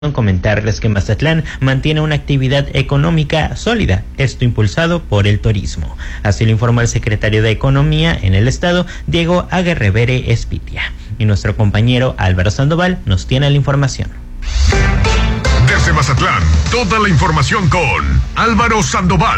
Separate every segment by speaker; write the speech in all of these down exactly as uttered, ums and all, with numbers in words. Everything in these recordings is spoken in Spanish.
Speaker 1: Comentarles que Mazatlán mantiene una actividad económica sólida, esto impulsado por el turismo. Así lo informó el secretario de Economía en el estado, Diego Aguerrevere Espitia. Y nuestro compañero Álvaro Sandoval nos tiene la información.
Speaker 2: Desde Mazatlán, toda la información con Álvaro Sandoval.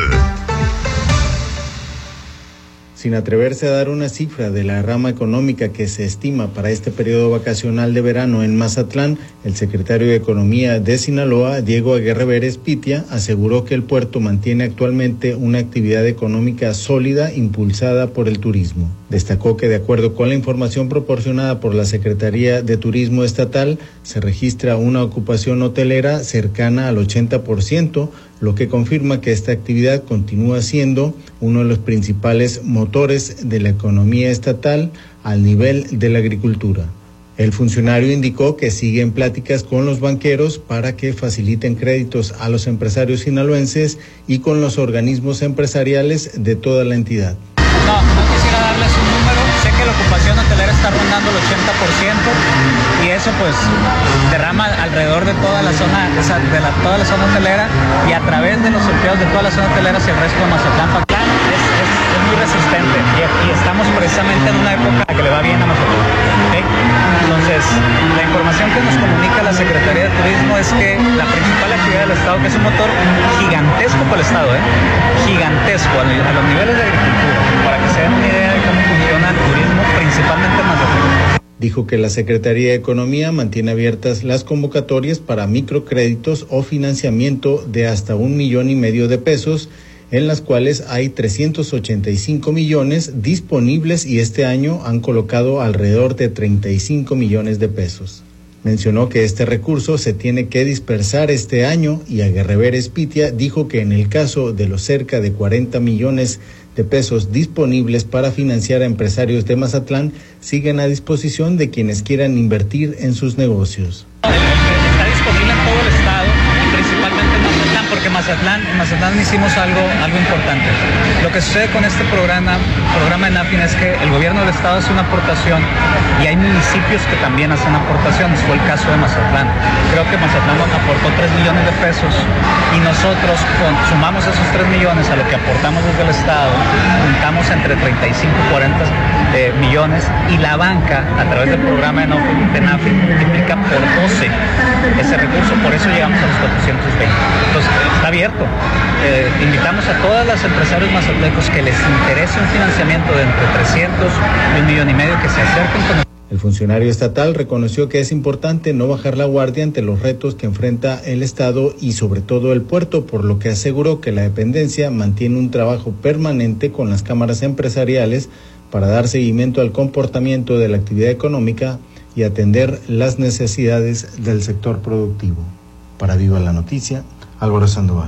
Speaker 3: Sin atreverse a dar una cifra de la rama económica que se estima para este periodo vacacional de verano en Mazatlán, el secretario de Economía de Sinaloa, Diego Aguerrevere Espitia, aseguró que el puerto mantiene actualmente una actividad económica sólida impulsada por el turismo. Destacó que de acuerdo con la información proporcionada por la Secretaría de Turismo Estatal, se registra una ocupación hotelera cercana al ochenta por ciento, lo que confirma que esta actividad continúa siendo uno de los principales motores de la economía estatal al nivel de la agricultura. El funcionario indicó que siguen pláticas con los banqueros para que faciliten créditos a los empresarios sinaloenses y con los organismos empresariales de toda la entidad.
Speaker 4: No, no quisiera darles un número, sé que la ocupación hotelera está rondando el ochenta por ciento y eso pues derrama alrededor de toda la zona, de la, toda la zona hotelera y a través de los empleados de toda la zona hotelera hacia el resto de Mazatlán. Mazatlán es, es, es muy resistente y, y estamos precisamente en una época que le va bien a Mazatlán, ¿okay? Entonces, la información que nos comunica la Secretaría de Turismo es que la principal actividad del Estado, que es un motor gigantesco para el Estado, ¿eh? gigantesco a, a los niveles de agricultura, para que se den una idea de cómo funciona el turismo, principalmente en Mazatlán.
Speaker 3: Dijo que la Secretaría de Economía mantiene abiertas las convocatorias para microcréditos o financiamiento de hasta un millón y medio de pesos, en las cuales hay trescientos ochenta y cinco millones disponibles y este año han colocado alrededor de treinta y cinco millones de pesos. Mencionó que este recurso se tiene que dispersar este año y Aguerrevere Espitia dijo que en el caso de los cerca de cuarenta millones de pesos disponibles para financiar a empresarios de Mazatlán siguen a disposición de quienes quieran invertir en sus negocios.
Speaker 4: Está disponible en todo el estado y principalmente en Mazatlán, porque Mazatlán, en Mazatlán hicimos algo, algo importante. Lo que sucede con este programa, programa de NAFIN es que el gobierno del estado hace una aportación y hay municipios que también hacen aportaciones, fue el caso de Mazatlán. Creo que Mazatlán aportó tres millones de pesos y nosotros con, sumamos esos tres millones a lo que aportamos desde el estado, juntamos entre treinta y cinco y cuarenta eh, millones y la banca a través del programa de NAFIN multiplica por doce ese recurso, por eso llegamos a los cuatrocientos veinte. Entonces está abierto. Eh, invitamos a todas las empresarios mazatlecos que les interese un financiamiento de entre trescientos y un millón y medio que se acerquen con nosotros.
Speaker 3: El funcionario estatal reconoció que es importante no bajar la guardia ante los retos que enfrenta el Estado y sobre todo el puerto, por lo que aseguró que la dependencia mantiene un trabajo permanente con las cámaras empresariales para dar seguimiento al comportamiento de la actividad económica y atender las necesidades del sector productivo. Para Viva la Noticia, Álvaro Sandoval.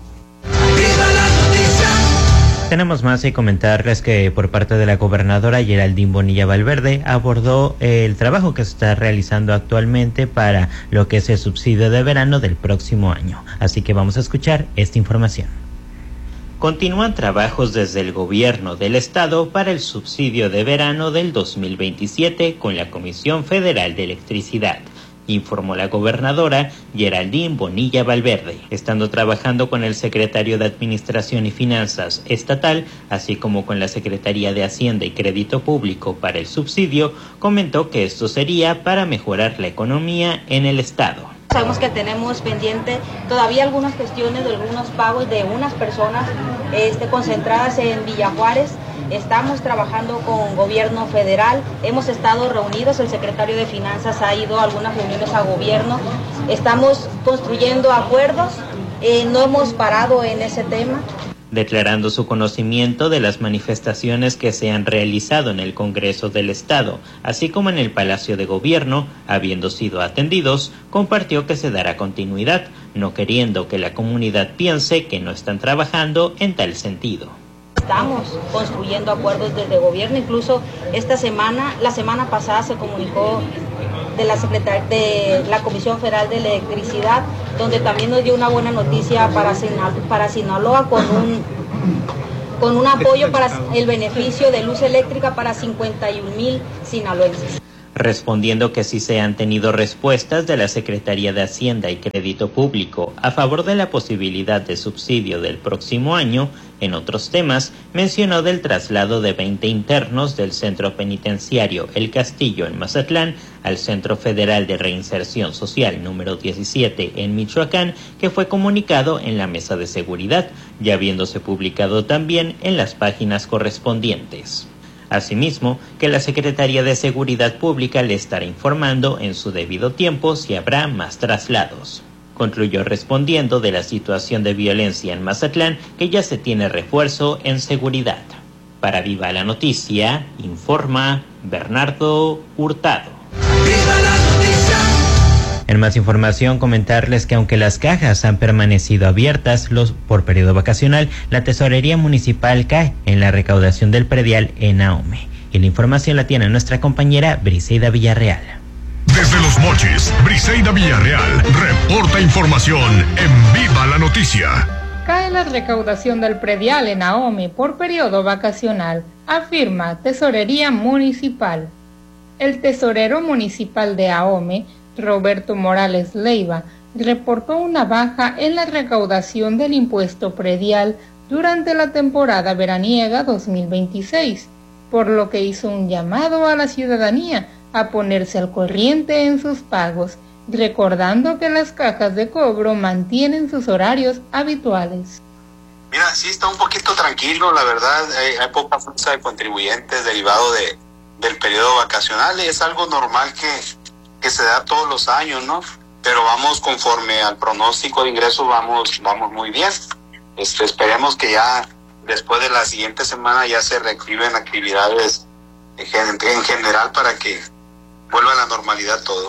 Speaker 1: Tenemos más y comentarles que por parte de la gobernadora Geraldine Bonilla Valverde abordó el trabajo que se está realizando actualmente para lo que es el subsidio de verano del próximo año. Así que vamos a escuchar esta información. Continúan trabajos desde el gobierno del estado para el subsidio de verano del dos mil veintisiete con la Comisión Federal de Electricidad, informó la gobernadora Geraldine Bonilla Valverde, estando trabajando con el secretario de Administración y Finanzas estatal, así como con la Secretaría de Hacienda y Crédito Público para el subsidio. Comentó que esto sería para mejorar la economía en el estado.
Speaker 5: Sabemos que tenemos pendiente todavía algunas gestiones de algunos pagos de unas personas este, concentradas en Villa Juárez. Estamos trabajando con gobierno federal, hemos estado reunidos, el secretario de Finanzas ha ido a algunas reuniones a gobierno, estamos construyendo acuerdos, eh, no hemos parado en ese tema.
Speaker 1: Declarando su conocimiento de las manifestaciones que se han realizado en el Congreso del Estado, así como en el Palacio de Gobierno, habiendo sido atendidos, compartió que se dará continuidad, no queriendo que la comunidad piense que no están trabajando en tal sentido.
Speaker 5: Estamos construyendo acuerdos desde gobierno, incluso esta semana, la semana pasada se comunicó de la Secretaría de la Comisión Federal de Electricidad, donde también nos dio una buena noticia para, Sinal, para Sinaloa con un, con un apoyo para el beneficio de luz eléctrica para cincuenta y un mil sinaloenses.
Speaker 1: respondiendo que sí se han tenido respuestas de la Secretaría de Hacienda y Crédito Público a favor de la posibilidad de subsidio del próximo año. En otros temas, mencionó del traslado de veinte internos del Centro Penitenciario El Castillo en Mazatlán al Centro Federal de Reinserción Social número diecisiete en Michoacán, que fue comunicado en la Mesa de Seguridad, ya habiéndose publicado también en las páginas correspondientes. Asimismo, que la Secretaría de Seguridad Pública le estará informando en su debido tiempo si habrá más traslados. Concluyó respondiendo de la situación de violencia en Mazatlán, que ya se tiene refuerzo en seguridad. Para Viva la Noticia, informa Bernardo Hurtado. ¡Viva la noticia! En más información, comentarles que aunque las cajas han permanecido abiertas los, por periodo vacacional, la Tesorería Municipal cae en la recaudación del predial en Ahome. Y la información la tiene nuestra compañera Briseida Villarreal.
Speaker 2: Desde Los Mochis, Briseida Villarreal reporta información en Viva la Noticia.
Speaker 6: Cae la recaudación del predial en Ahome por periodo vacacional, afirma Tesorería Municipal. El tesorero municipal de Ahome, Roberto Morales Leiva, reportó una baja en la recaudación del impuesto predial durante la temporada veraniega dos mil veintiséis, por lo que hizo un llamado a la ciudadanía a ponerse al corriente en sus pagos, recordando que las cajas de cobro mantienen sus horarios habituales.
Speaker 7: Mira, sí está un poquito tranquilo, la verdad, hay, hay poca fuerza de contribuyentes derivado de, del periodo vacacional, es algo normal que que se da todos los años, ¿no? Pero vamos conforme al pronóstico de ingresos, vamos vamos muy bien. Este, esperemos que ya después de la siguiente semana ya se reactiven actividades en, en general para que vuelva a la normalidad todo.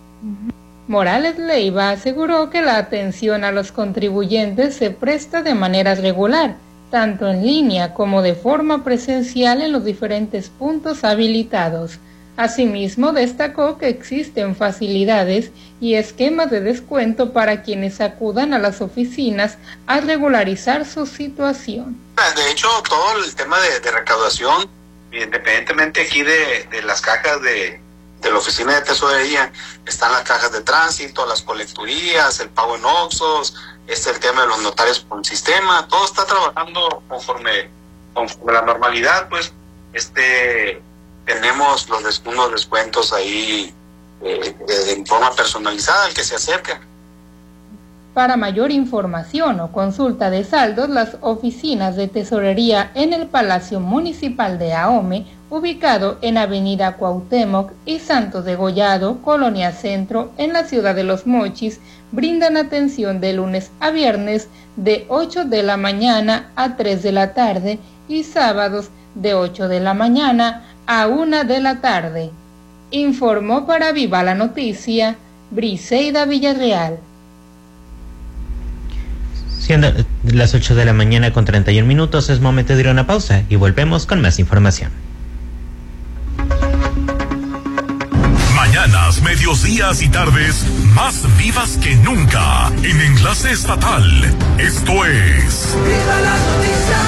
Speaker 6: Morales Leiva aseguró que la atención a los contribuyentes se presta de manera regular, tanto en línea como de forma presencial en los diferentes puntos habilitados. Asimismo, destacó que existen facilidades y esquemas de descuento para quienes acudan a las oficinas a regularizar su situación.
Speaker 7: De hecho, todo el tema de, de recaudación, independientemente aquí de, de las cajas de, de la oficina de tesorería, están las cajas de tránsito, las colecturías, el pago en Oxxos, este el tema de los notarios con sistema, todo está trabajando conforme, conforme la normalidad, pues, este... tenemos los des- unos descuentos ahí eh, de, de forma personalizada al que se acerca.
Speaker 6: Para mayor información o consulta de saldos, las oficinas de tesorería en el Palacio Municipal de Ahome, ubicado en Avenida Cuauhtémoc y Santos de Gollado, Colonia Centro, en la ciudad de Los Mochis, brindan atención de lunes a viernes de ocho de la mañana a tres de la tarde y sábados de ocho de la mañana a una de la tarde. Informó para Viva la Noticia, Briseida Villarreal.
Speaker 1: Siendo las ocho de la mañana con treinta y un minutos, es momento de ir a una pausa y volvemos con más información.
Speaker 2: Mañanas, medios días y tardes más vivas que nunca en Enlace Estatal. Esto es Viva la Noticia.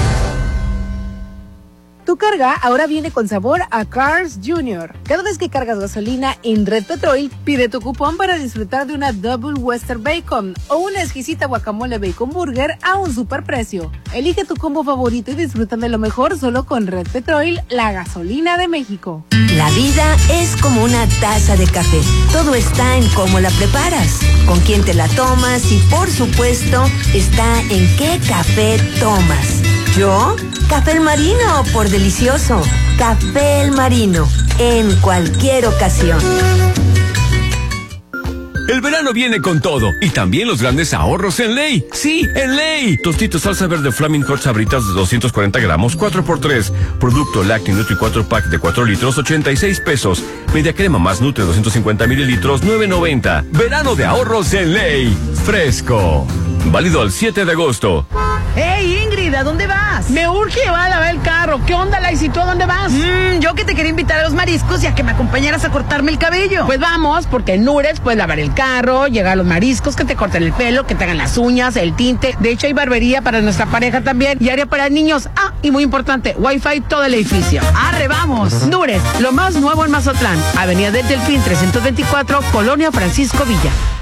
Speaker 8: Tu carga ahora viene con sabor a Cars Junior. Cada vez que cargas gasolina en Red Petrol, pide tu cupón para disfrutar de una Double Western Bacon o una exquisita guacamole bacon burger a un superprecio. Elige tu combo favorito y disfruta de lo mejor solo con Red Petrol, la gasolina de México.
Speaker 9: La vida es como una taza de café. Todo está en cómo la preparas, con quién te la tomas y, por supuesto, está en qué café tomas. ¿Yo? Café El Marino, por delicioso. Café El Marino, en cualquier ocasión.
Speaker 10: El verano viene con todo y también los grandes ahorros en Ley. Sí, en Ley. Tostitos salsa verde Flaming Hot Sabritas de doscientos cuarenta gramos, cuatro por tres. Producto Lacti Nutri cuatro pack de cuatro litros, ochenta y seis pesos. Media crema más Nutri doscientos cincuenta mililitros, nueve noventa. Verano de ahorros en Ley. fresco. Válido al siete de agosto.
Speaker 11: ¡Hey, Ingrid! ¿A dónde vas?
Speaker 12: Me urge llevar a lavar el carro. ¿Qué onda, Laisy? ¿Tú a dónde vas?
Speaker 11: Mm, yo que te quería invitar a los mariscos y a que me acompañaras a cortarme el cabello.
Speaker 12: Pues vamos, porque en Nures puedes lavar el carro, llegar a los mariscos, que te corten el pelo, que te hagan las uñas, el tinte. De hecho, hay barbería para nuestra pareja también y área para niños. Ah, y muy importante, Wi-Fi todo el edificio.
Speaker 11: ¡Arre, vamos!
Speaker 12: Nures, lo más nuevo en Mazatlán. Avenida del Delfín trescientos veinticuatro, Colonia Francisco Villa.